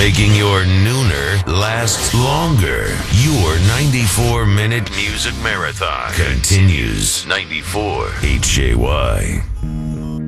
making your nooner last longer. Your 94-minute music marathon continues. 94 HJY.